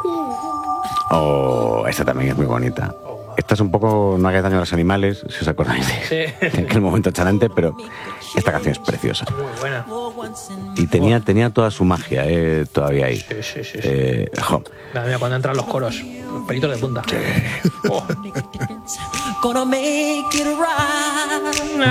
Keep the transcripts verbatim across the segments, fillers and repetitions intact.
Oh, esta también es muy bonita. Esta es un poco No hagáis daño a los animales, si os acordáis de, Sí. de aquel momento chanante, pero esta canción es preciosa. Muy buena. Y tenía, tenía toda su magia eh, todavía ahí. Sí, sí, sí. sí. Eh, jo. Mira, mira, cuando entran los coros, los pelitos de punta. Sí. Oh. Gonna make it right.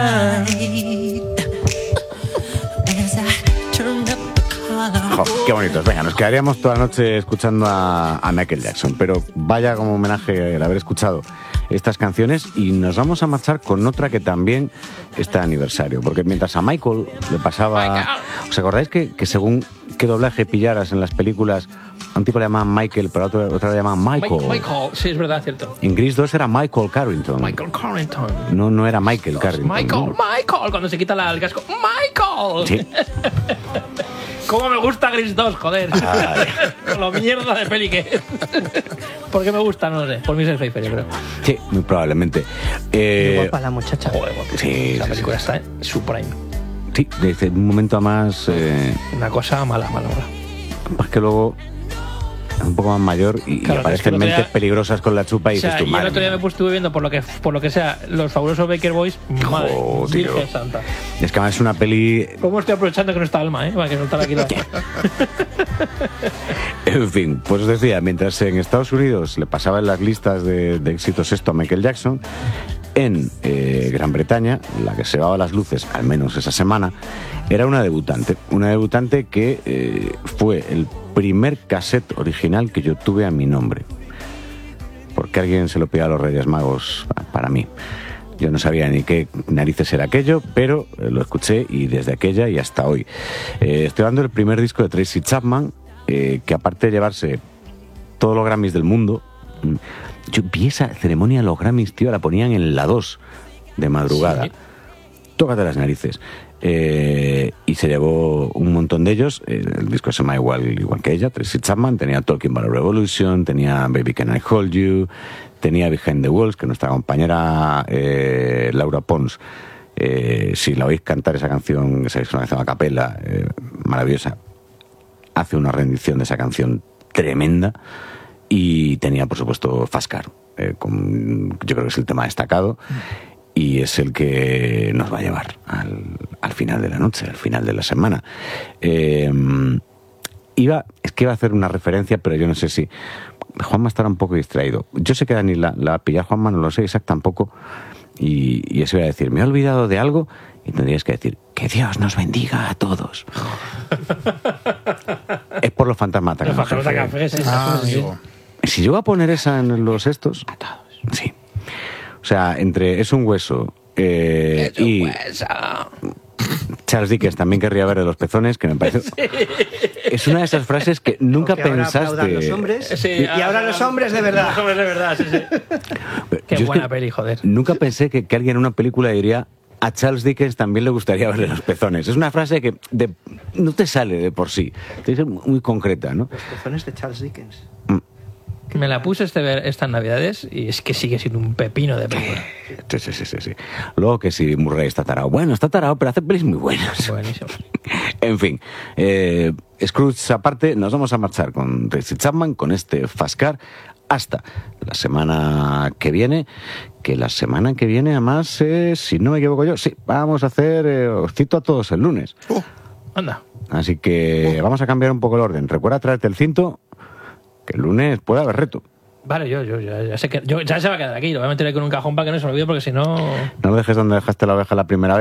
As I turn up the collar. Jo, qué bonitos. Venga, nos quedaríamos toda la noche escuchando a, a Michael Jackson, pero vaya como homenaje el haber escuchado estas canciones, y nos vamos a marchar con otra que también está de aniversario, porque mientras a Michael le pasaba... Michael. ¿Os acordáis que, que según qué doblaje pillaras en las películas, a un tipo le llamaban Michael, pero a otro, otro le llamaban Michael? Michael. Michael, sí, es verdad, cierto. En Grease dos era Michael Carrington. Michael Carrington. No, no era Michael Carrington. Michael, ¿no? Michael, cuando se quita la, el casco. ¡Michael! Sí. ¿Cómo me gusta Grease dos, joder? Ay. Con lo mierda de peli que es. ¿Por qué me gusta? No lo sé. Por mí es Pfeiffer, yo creo. Sí, muy probablemente. Qué Eh, guapa la muchacha. Joder, guapísimo. Sí, La sí, película está en su prime. sí, desde un momento a más... Eh, Una cosa mala, mala, mala. es que luego es un poco más mayor y, Claro, y aparecen es que el otro mentes día- peligrosas con la chupa y O sea, dices tú, y el madre otro día mía. me puse- estuve viendo, por lo que por lo que sea, los fabulosos Baker Boys. Madre, Jo, tío. Virgen Santa. Es que además es una peli... ¿Cómo estoy aprovechando que no está Alma, eh? Para que soltar aquí la... En fin, pues os decía, mientras en Estados Unidos le pasaba en las listas de, de éxitos esto a Michael Jackson, en eh, Gran Bretaña, la que se daba las luces, al menos esa semana, era una debutante. Una debutante que eh, fue el primer cassette original que yo tuve a mi nombre. Porque alguien se lo pidió a los Reyes Magos para mí. Yo no sabía ni qué narices era aquello, pero eh, lo escuché, y desde aquella y hasta hoy. Eh, estoy dando el primer disco de Tracy Chapman, eh, que aparte de llevarse todos los Grammys del mundo, yo vi esa ceremonia de los Grammys, tío, la ponían en la dos de madrugada. Sí. Tócate las narices. Eh, y se llevó un montón de ellos. Eh, el disco se llama igual, igual que ella, Tracy Chapman. Tenía Talking About a Revolution, tenía Baby Can I Hold You, tenía Behind the Walls, que nuestra compañera eh, Laura Pons, eh, si la oís cantar esa canción, esa es una canción a capela, eh, maravillosa, hace una rendición de esa canción tremenda. Y tenía, por supuesto, Fast Car, eh, con, yo creo que es el tema destacado, y es el que nos va a llevar al, al final de la noche, al final de la semana. Eh, iba, es que iba a hacer una referencia, pero yo no sé si... Juanma estará un poco distraído. Yo sé que Dani la, la va a pillar, Juanma no lo sé, Isaac tampoco, y, y eso iba a decir, me he olvidado de algo, y tendrías que decir, que Dios nos bendiga a todos. Es por los fantasmas Los Café. fantasmas café, sí, Ah, sí, sí. amigo. Si yo voy a poner esa en los estos... Sí. O sea, entre Es un hueso eh, Es un y hueso. Charles Dickens también querría ver de los pezones, que me parece... Es una de esas frases que nunca Porque ahora aplaudan pensaste... los hombres, Sí, y ah, ahora los hombres de verdad. Los hombres de verdad, sí, sí. Qué Yo es buena que peli, joder. Nunca pensé que, que alguien en una película diría... A Charles Dickens también le gustaría verle los pezones. Es una frase que de- no te sale de por sí. Tiene que ser muy concreta, ¿no? Los pezones de Charles Dickens. Me la puse este ver, estas navidades y es que sigue siendo un pepino de película. Sí, sí, sí, sí, sí. Luego que si Murray está tarado. Bueno, está tarado, pero hace pelis muy buenas. Buenísimo. En fin, eh, Scrooge aparte, nos vamos a marchar con Tracy Chapman, con este Fast Car, hasta la semana que viene, que la semana que viene, además, eh, si no me equivoco yo, sí, vamos a hacer, eh, os cito a todos el lunes. Oh, Anda. Así que vamos a cambiar un poco el orden. Recuerda traerte el cinto, que el lunes puede haber reto. Vale, yo, yo, ya, ya sé que yo, ya se va a quedar aquí. Lo voy a meter ahí con un cajón para que no se me olvide, porque si no... No lo dejes donde dejaste la oveja la primera vez.